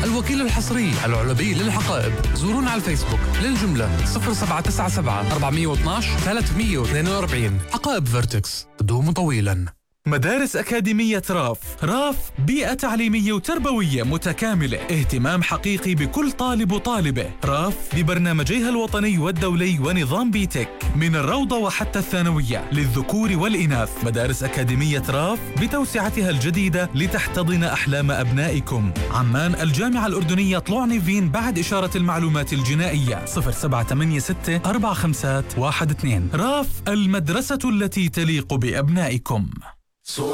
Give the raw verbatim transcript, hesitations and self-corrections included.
الوكيل الحصري العلبي للحقائب. زورونا على الفيسبوك للجملة صفر سبعة تسعة سبعة أربعمية واثناش ثلاثمية واثنين وأربعين. حقائب فيرتكس تدوم طويلا. مدارس أكاديمية راف. راف بيئة تعليمية وتربوية متكاملة، اهتمام حقيقي بكل طالب وطالبة. راف ببرنامجيها الوطني والدولي ونظام بيتك من الروضة وحتى الثانوية للذكور والإناث. مدارس أكاديمية راف بتوسعتها الجديدة لتحتضن أحلام أبنائكم. عمان الجامعة الأردنية طلوع نيفين بعد إشارة المعلومات الجنائية صفر سبعة ثمانية ستة أربعة خمسة واحد اثنين. راف المدرسة التي تليق بأبنائكم.